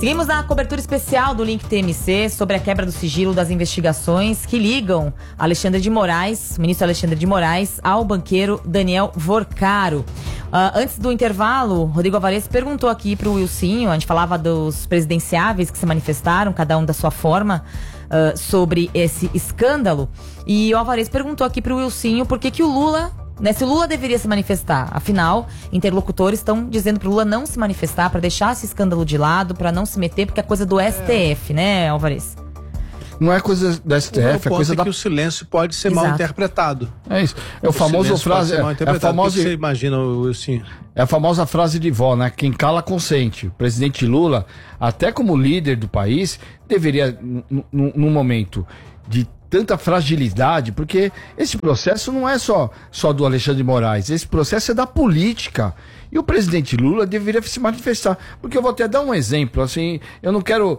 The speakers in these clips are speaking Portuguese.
Seguimos na cobertura especial do Link TMC sobre a quebra do sigilo das investigações que ligam Alexandre de Moraes, o ministro Alexandre de Moraes, ao banqueiro Daniel Vorcaro. Antes do intervalo, Rodrigo Alvarez perguntou aqui para o Wilsinho, a gente falava dos presidenciáveis que se manifestaram, cada um da sua forma, sobre esse escândalo. E o Alvarez perguntou aqui para o Wilsinho por que o Lula... se o Lula deveria se manifestar. Afinal, interlocutores estão dizendo para o Lula não se manifestar, para deixar esse escândalo de lado, para não se meter, porque é coisa do STF, né, Alvarez? Não é coisa da STF, é coisa da... que o silêncio pode ser mal interpretado. É isso. É o famoso frase... Você imagina, assim... É a famosa frase de vó, né? Quem cala consente. O presidente Lula, até como líder do país, deveria, num momento de tanta fragilidade, porque esse processo não é só do Alexandre de Moraes, esse processo é da política. E o presidente Lula deveria se manifestar. Porque eu vou até dar um exemplo, assim, eu não quero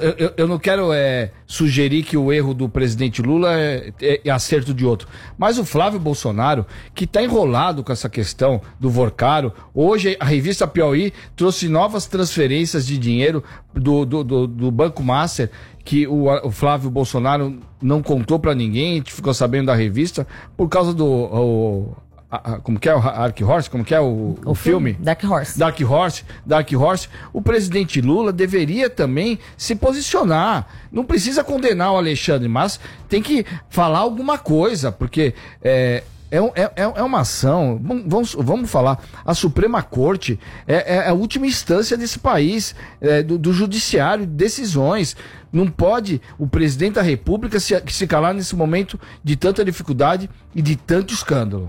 sugerir que o erro do presidente Lula é acerto de outro. Mas o Flávio Bolsonaro, que está enrolado com essa questão do Vorcaro, hoje a revista Piauí trouxe novas transferências de dinheiro do Banco Master, que o Flávio Bolsonaro não contou para ninguém, a gente ficou sabendo da revista, por causa como que é o Dark Horse? Como que é o filme? Dark Horse. Dark Horse. O presidente Lula deveria também se posicionar. Não precisa condenar o Alexandre, mas tem que falar alguma coisa, porque é uma ação, vamos falar, a Suprema Corte é a última instância desse país, do judiciário, decisões. Não pode o presidente da República se calar nesse momento de tanta dificuldade e de tanto escândalo.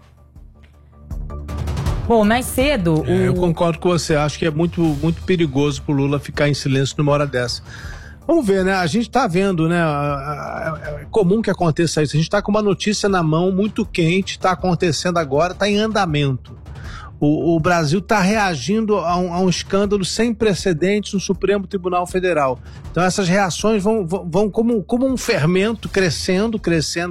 Bom, mais cedo... Eu concordo com você, acho que é muito, muito perigoso pro Lula ficar em silêncio numa hora dessa. Vamos ver, né? A gente tá vendo, né? É comum que aconteça isso. A gente tá com uma notícia na mão muito quente, tá acontecendo agora, tá em andamento. O Brasil tá reagindo a um escândalo sem precedentes no Supremo Tribunal Federal. Então essas reações vão como um fermento crescendo,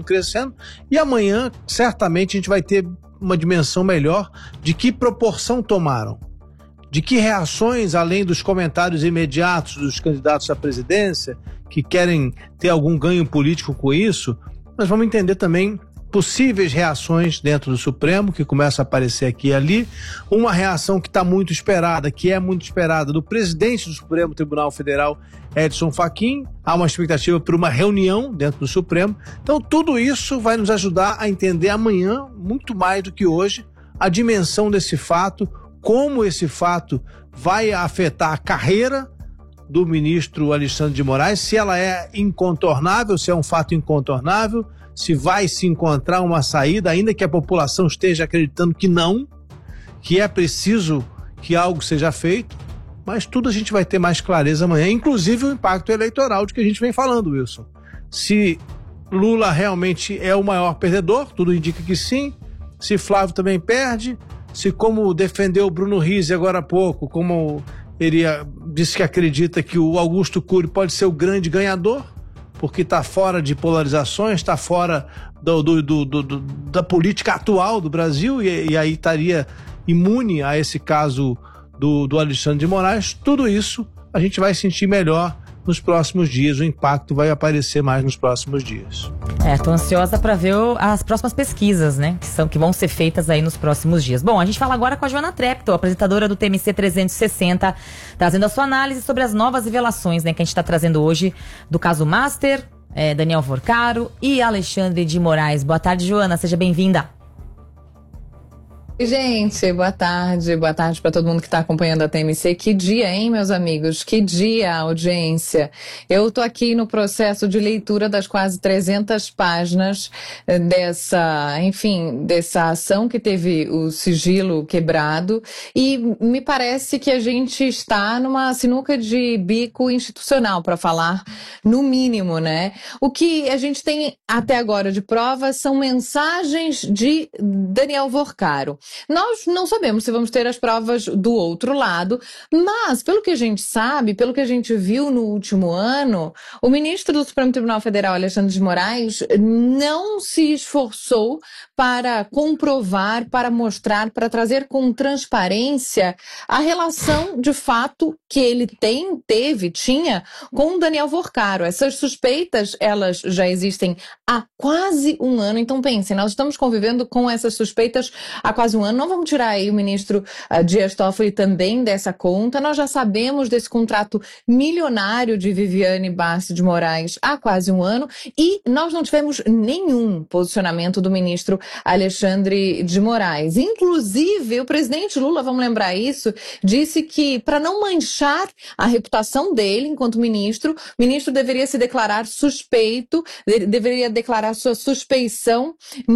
e amanhã certamente a gente vai ter uma dimensão melhor de que proporção tomaram, de que reações, além dos comentários imediatos dos candidatos à presidência, que querem ter algum ganho político com isso, nós vamos entender também possíveis reações dentro do Supremo, que começa a aparecer aqui e ali, uma reação que é muito esperada do presidente do Supremo Tribunal Federal, Edson Fachin. Há uma expectativa por uma reunião dentro do Supremo. Então tudo isso vai nos ajudar a entender amanhã, muito mais do que hoje, a dimensão desse fato, como esse fato vai afetar a carreira do ministro Alexandre de Moraes, se ela é incontornável, se é um fato incontornável, se vai se encontrar uma saída, ainda que a população esteja acreditando que não, que é preciso que algo seja feito, mas tudo a gente vai ter mais clareza amanhã, inclusive o impacto eleitoral de que a gente vem falando, Wilson. Se Lula realmente é o maior perdedor, tudo indica que sim, se Flávio também perde, se, como defendeu o Bruno Rizzi agora há pouco, como ele disse que acredita que o Augusto Cury pode ser o grande ganhador, porque está fora de polarizações, está fora da política atual do Brasil, e aí estaria imune a esse caso do Alexandre de Moraes. Tudo isso a gente vai sentir melhor nos próximos dias, o impacto vai aparecer mais nos próximos dias. Tô ansiosa para ver as próximas pesquisas, né, que vão ser feitas aí nos próximos dias. Bom, a gente fala agora com a Joana Treptow, apresentadora do TMC 360, trazendo a sua análise sobre as novas revelações, né, que a gente está trazendo hoje do caso Master, Daniel Vorcaro e Alexandre de Moraes. Boa tarde, Joana, seja bem-vinda. Gente, boa tarde para todo mundo que está acompanhando a TMC. Que dia, hein, meus amigos? Que dia, audiência. Eu tô aqui no processo de leitura das quase 300 páginas dessa ação que teve o sigilo quebrado, e me parece que a gente está numa sinuca de bico institucional, para falar no mínimo, né? O que a gente tem até agora de prova são mensagens de Daniel Vorcaro. Nós não sabemos se vamos ter as provas do outro lado, mas pelo que a gente sabe, pelo que a gente viu no último ano, o ministro do Supremo Tribunal Federal, Alexandre de Moraes, não se esforçou para comprovar, para mostrar, para trazer com transparência a relação de fato que ele tinha com o Daniel Vorcaro. Essas suspeitas, elas já existem há quase um ano, então pensem, nós estamos convivendo com essas suspeitas há quase um ano, não vamos tirar aí o ministro Dias Toffoli também dessa conta, nós já sabemos desse contrato milionário de Viviane Bassi de Moraes há quase um ano e nós não tivemos nenhum posicionamento do ministro Alexandre de Moraes. Inclusive, o presidente Lula, vamos lembrar isso, disse que para não manchar a reputação dele enquanto ministro, o ministro deveria se declarar suspeito, deveria declarar sua suspeição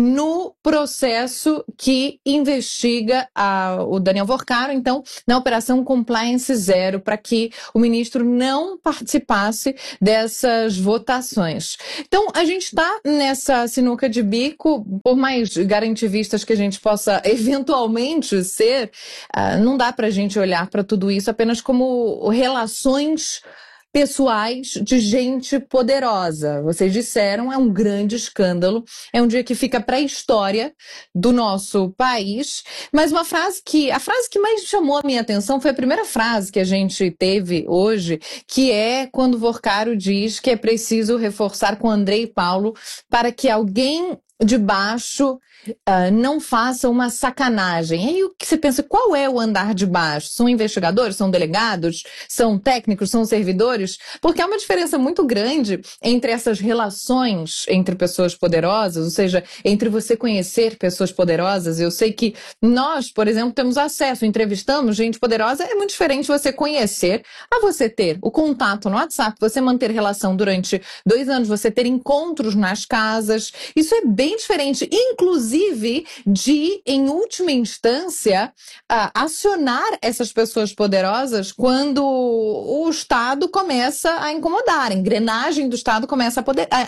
no processo que investiga o Daniel Vorcaro, então, na Operação Compliance Zero, para que o ministro não participasse dessas votações. Então, a gente está nessa sinuca de bico, por mais garantidistas que a gente possa eventualmente ser, não dá para a gente olhar para tudo isso apenas como relações pessoais de gente poderosa. Vocês disseram, é um grande escândalo, é um dia que fica para a história do nosso país, mas a frase que mais chamou a minha atenção foi a primeira frase que a gente teve hoje, que é quando Vorcaro diz que é preciso reforçar com André e Paulo para que alguém de baixo não faça uma sacanagem. Aí o que você pensa, qual é o andar de baixo? São investigadores? São delegados? São técnicos? São servidores? Porque há uma diferença muito grande entre essas relações entre pessoas poderosas, ou seja, entre você conhecer pessoas poderosas. Eu sei que nós, por exemplo, temos acesso, entrevistamos gente poderosa, é muito diferente você conhecer a você ter o contato no WhatsApp, você manter relação durante 2 anos, você ter encontros nas casas. Isso é bem diferente, inclusive de, em última instância, acionar essas pessoas poderosas quando o Estado começa a incomodar, a engrenagem do Estado começa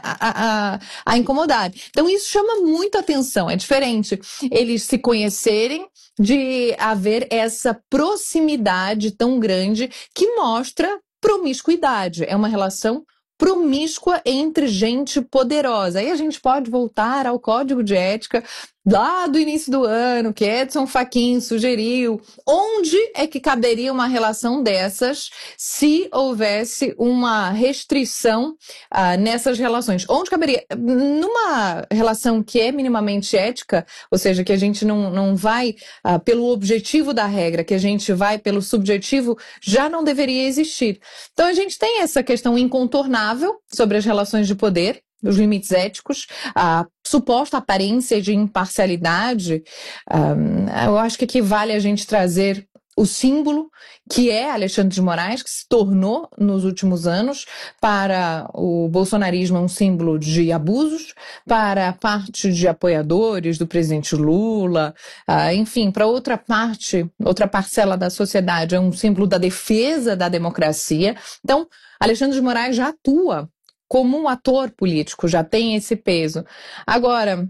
a incomodar. Então isso chama muito atenção, é diferente eles se conhecerem, de haver essa proximidade tão grande que mostra promiscuidade, é uma relação promíscua entre gente poderosa. Aí a gente pode voltar ao código de ética lá do início do ano, que Edson Fachin sugeriu. Onde é que caberia uma relação dessas se houvesse uma restrição nessas relações? Onde caberia? Numa relação que é minimamente ética, ou seja, que a gente não vai pelo objetivo da regra, que a gente vai pelo subjetivo, já não deveria existir. Então a gente tem essa questão incontornável sobre as relações de poder, os limites éticos, a suposta aparência de imparcialidade. Eu acho que aqui vale a gente trazer o símbolo que é Alexandre de Moraes, que se tornou nos últimos anos para o bolsonarismo um símbolo de abusos, para a parte de apoiadores do presidente Lula, enfim, para outra parcela da sociedade é um símbolo da defesa da democracia. Então, Alexandre de Moraes já atua como um ator político, já tem esse peso. Agora,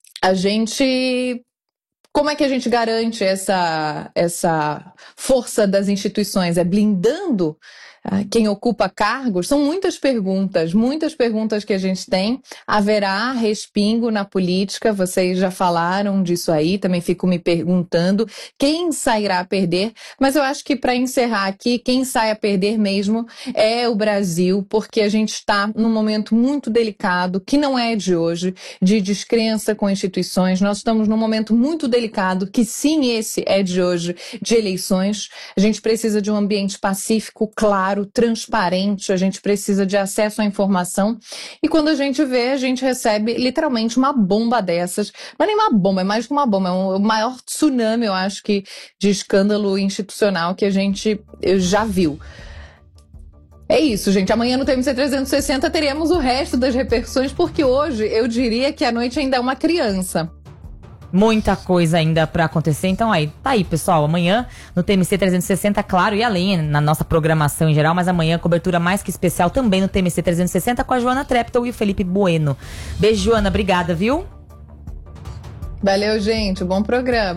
como é que a gente garante essa força das instituições? É blindando quem ocupa cargos? São muitas perguntas que a gente tem. Haverá respingo na política? Vocês já falaram disso aí, também fico me perguntando quem sairá a perder, mas eu acho que para encerrar aqui, quem sai a perder mesmo é o Brasil, porque a gente está num momento muito delicado, que não é de hoje, de descrença com instituições. Nós estamos num momento muito delicado, que sim, esse é de hoje, de eleições. A gente precisa de um ambiente pacífico, claro, transparente, a gente precisa de acesso à informação, e quando a gente vê, a gente recebe literalmente uma bomba dessas. Não é nem uma bomba, é mais que uma bomba, é o maior tsunami, eu acho que, de escândalo institucional que a gente já viu. É isso, gente. Amanhã no TMC 360 teremos o resto das repercussões, porque hoje eu diria que a noite ainda é uma criança. Muita coisa ainda pra acontecer, então tá aí, pessoal, amanhã no TMC 360, claro, e além na nossa programação em geral, mas amanhã cobertura mais que especial também no TMC 360 com a Joana Treptow e o Felipe Bueno. Beijo, Joana, obrigada, viu? Valeu, gente, bom programa.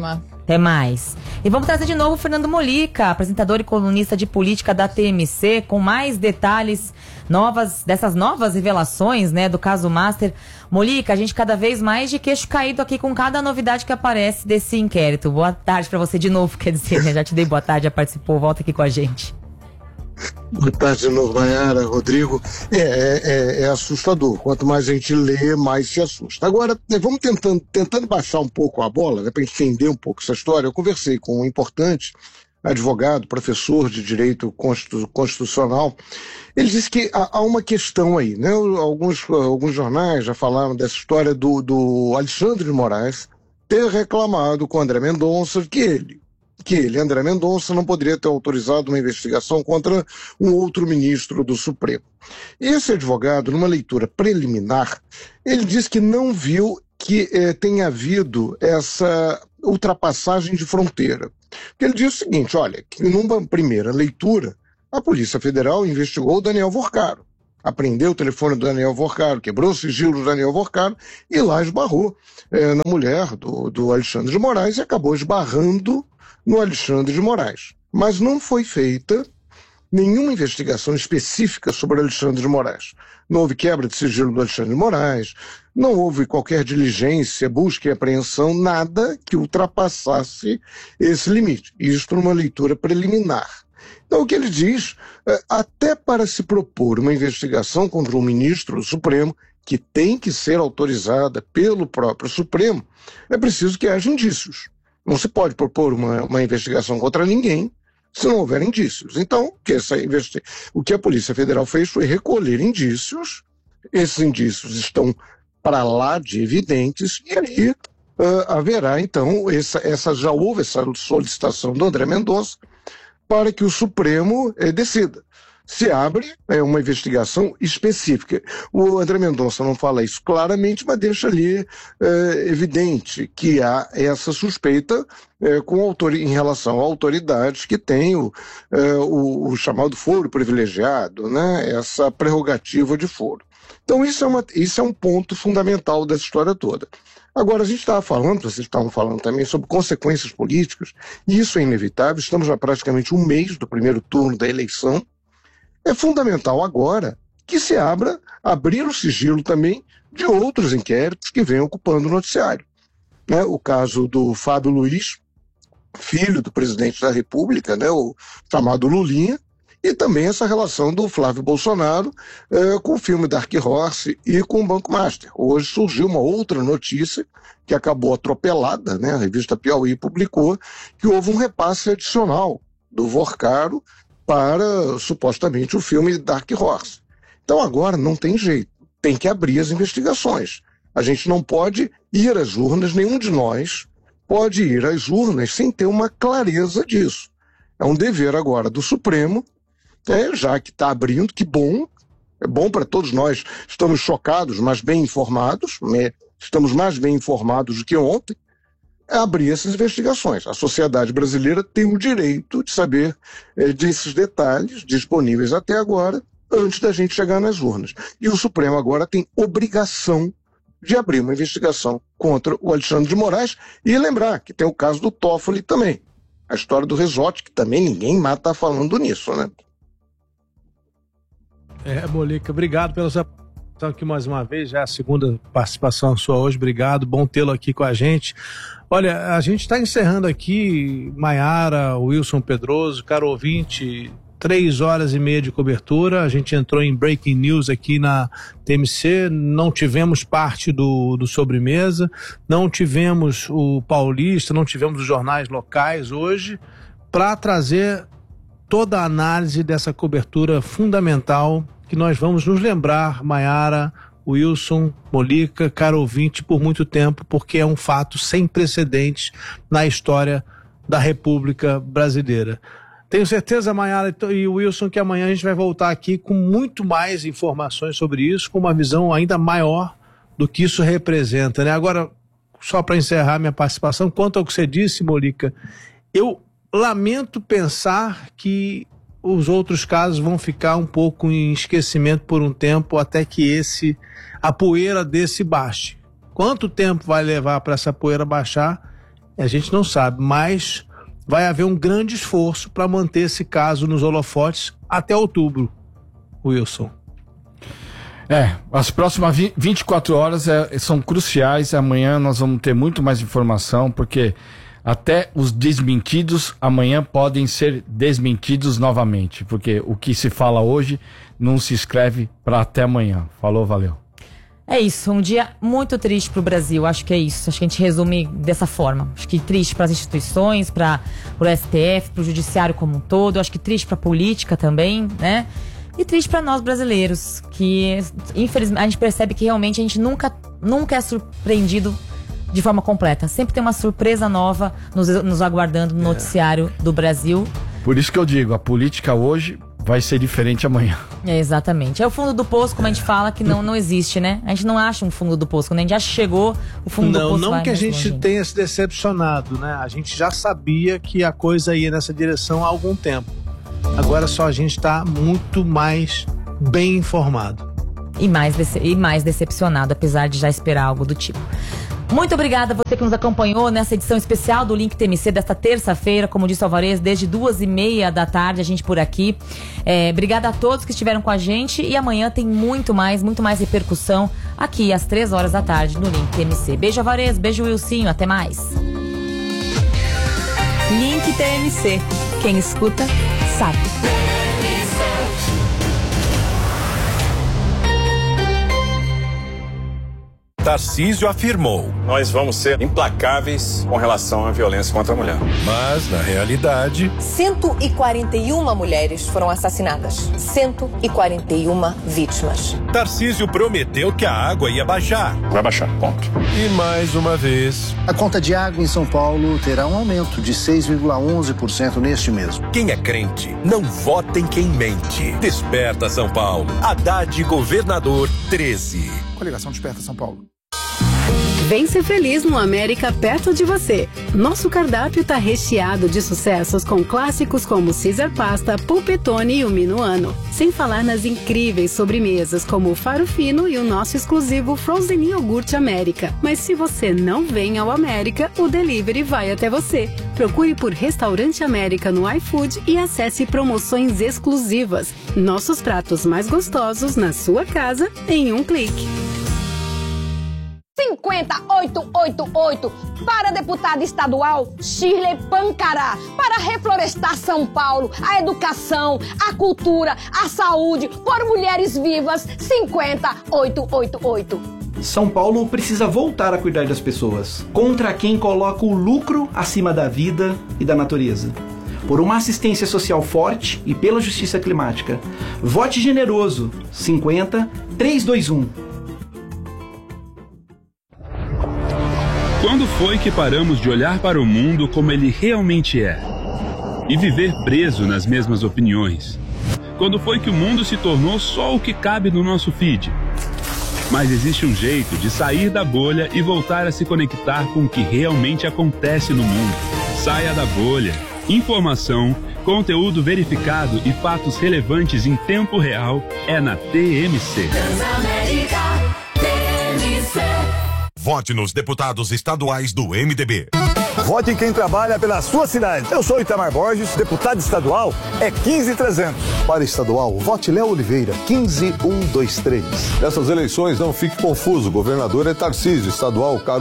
Até mais. E vamos trazer de novo o Fernando Molica, apresentador e colunista de política da TMC, com mais detalhes dessas novas revelações, né, do caso Master. Molica, a gente cada vez mais de queixo caído aqui com cada novidade que aparece desse inquérito. Boa tarde para você de novo, quer dizer, né? Já te dei boa tarde, já participou, volta aqui com a gente. Boa tarde de novo, Mayara, Rodrigo. É assustador. Quanto mais a gente lê, mais se assusta. Agora, vamos tentando baixar um pouco a bola, né, para entender um pouco essa história. Eu conversei com um importante advogado, professor de direito constitucional. Ele disse que há uma questão aí, né? Alguns jornais já falaram dessa história do Alexandre de Moraes ter reclamado com André Mendonça que ele, André Mendonça, não poderia ter autorizado uma investigação contra um outro ministro do Supremo. Esse advogado, numa leitura preliminar, ele disse que não viu que tenha havido essa ultrapassagem de fronteira. Porque ele disse o seguinte, olha, que numa primeira leitura, a Polícia Federal investigou o Daniel Vorcaro, apreendeu o telefone do Daniel Vorcaro, quebrou o sigilo do Daniel Vorcaro e lá esbarrou na mulher do Alexandre de Moraes e acabou esbarrando no Alexandre de Moraes. Mas não foi feita nenhuma investigação específica sobre Alexandre de Moraes. Não houve quebra de sigilo do Alexandre de Moraes, não houve qualquer diligência, busca e apreensão, nada que ultrapassasse esse limite. Isto numa leitura preliminar. Então o que ele diz, até para se propor uma investigação contra um ministro do Supremo, que tem que ser autorizada pelo próprio Supremo, é preciso que haja indícios. Não se pode propor uma investigação contra ninguém se não houver indícios. Então, o que a Polícia Federal fez foi recolher indícios, esses indícios estão para lá de evidentes, e aí haverá, então, já houve essa solicitação do André Mendonça para que o Supremo decida. Se abre uma investigação específica. O André Mendonça não fala isso claramente, mas deixa ali evidente que há essa suspeita em relação a autoridades que têm o chamado foro privilegiado, né? Essa prerrogativa de foro. Então isso é um ponto fundamental dessa história toda. Agora, a gente estava falando, vocês estavam falando também sobre consequências políticas, e isso é inevitável, estamos há praticamente um mês do primeiro turno da eleição. É fundamental agora que se abrir o sigilo também de outros inquéritos que vêm ocupando o noticiário. Né? O caso do Fábio Luiz, filho do presidente da República, né? O chamado Lulinha, e também essa relação do Flávio Bolsonaro com o filme Dark Horse e com o Banco Master. Hoje surgiu uma outra notícia que acabou atropelada, né? A revista Piauí publicou que houve um repasse adicional do Vorcaro para, supostamente, o filme Dark Horse. Então agora não tem jeito, tem que abrir as investigações. A gente não pode ir às urnas, nenhum de nós pode ir às urnas sem ter uma clareza disso. É um dever agora do Supremo, já que está abrindo, que bom, é bom para todos nós, estamos chocados, mas bem informados, né? Estamos mais bem informados do que ontem, abrir essas investigações. A sociedade brasileira tem o direito de saber desses detalhes disponíveis até agora, antes da gente chegar nas urnas. E o Supremo agora tem obrigação de abrir uma investigação contra o Alexandre de Moraes e lembrar que tem o caso do Toffoli também. A história do Resort, que também ninguém mais está falando nisso, né? Molica, obrigado pela sua participação aqui mais uma vez, já é a segunda participação sua hoje, obrigado, bom tê-lo aqui com a gente. Olha, a gente está encerrando aqui, Mayara, Wilson Pedroso, caro ouvinte, 3h30 de cobertura, a gente entrou em breaking news aqui na TMC, não tivemos parte do sobremesa, não tivemos o Paulista, não tivemos os jornais locais hoje, para trazer toda a análise dessa cobertura fundamental que nós vamos nos lembrar, Mayara, Wilson, Molica, caro ouvinte, por muito tempo, porque é um fato sem precedentes na história da República Brasileira. Tenho certeza, Mayara e Wilson, que amanhã a gente vai voltar aqui com muito mais informações sobre isso, com uma visão ainda maior do que isso representa, né? Agora, só para encerrar minha participação, quanto ao que você disse, Molica, eu lamento pensar que os outros casos vão ficar um pouco em esquecimento por um tempo até que a poeira desse baixe. Quanto tempo vai levar para essa poeira baixar? A gente não sabe, mas vai haver um grande esforço para manter esse caso nos holofotes até outubro, Wilson. As próximas 24 horas são cruciais. Amanhã nós vamos ter muito mais informação, porque até os desmentidos amanhã podem ser desmentidos novamente, porque o que se fala hoje não se escreve para até amanhã. Falou, valeu. É isso, um dia muito triste para o Brasil, acho que é isso, acho que a gente resume dessa forma. Acho que triste para as instituições, para o STF, para o judiciário como um todo, acho que triste para a política também, né? E triste para nós brasileiros, que infelizmente a gente percebe que realmente a gente nunca é surpreendido de forma completa. Sempre tem uma surpresa nova nos aguardando no noticiário do Brasil. Por isso que eu digo, a política hoje vai ser diferente amanhã. Exatamente. É o fundo do poço, como a gente fala, que não existe, né? A gente não acha um fundo do poço. Quando a gente já chegou, o fundo do poço Não que a gente longe. tenha se decepcionado, né? A gente já sabia que a coisa ia nessa direção há algum tempo. Agora só a gente está muito mais bem informado. E mais decepcionado, apesar de já esperar algo do tipo. Muito obrigada a você que nos acompanhou nessa edição especial do Link TMC desta terça-feira, como disse o Alvarez, desde 2h30 da tarde, a gente por aqui. Obrigada a todos que estiveram com a gente e amanhã tem muito mais repercussão aqui às 3 horas da tarde no Link TMC. Beijo, Alvarez, beijo, Wilsinho, até mais. Link TMC, quem escuta, sabe. Tarcísio afirmou: nós vamos ser implacáveis com relação à violência contra a mulher. Mas, na realidade, 141 mulheres foram assassinadas. 141 vítimas. Tarcísio prometeu que a água ia baixar. Vai baixar, ponto. E mais uma vez, a conta de água em São Paulo terá um aumento de 6,11% neste mês. Quem é crente, não vota em quem mente. Desperta São Paulo. Haddad, governador 13. Coligação Desperta São Paulo. Vem ser feliz no América perto de você. Nosso cardápio está recheado de sucessos com clássicos como Caesar Pasta, Polpettone e o Minuano. Sem falar nas incríveis sobremesas como o Faro Fino e o nosso exclusivo Frozen Iogurte América. Mas se você não vem ao América, o delivery vai até você. Procure por Restaurante América no iFood e acesse promoções exclusivas. Nossos pratos mais gostosos na sua casa em um clique. 50888 para deputada estadual Shirley Pancará, para reflorestar São Paulo, a educação, a cultura, a saúde, por mulheres vivas. 50888. São Paulo precisa voltar a cuidar das pessoas, contra quem coloca o lucro acima da vida e da natureza. Por uma assistência social forte e pela justiça climática. Vote generoso. 50-321. Quando foi que paramos de olhar para o mundo como ele realmente é? E viver preso nas mesmas opiniões? Quando foi que o mundo se tornou só o que cabe no nosso feed? Mas existe um jeito de sair da bolha e voltar a se conectar com o que realmente acontece no mundo. Saia da bolha. Informação, conteúdo verificado e fatos relevantes em tempo real é na TMC. Vote nos deputados estaduais do MDB. Vote em quem trabalha pela sua cidade. Eu sou Itamar Borges, deputado estadual é 15300. Para estadual, vote Léo Oliveira, 15123. Nessas eleições não fique confuso, o governador é Tarcísio, estadual Carlos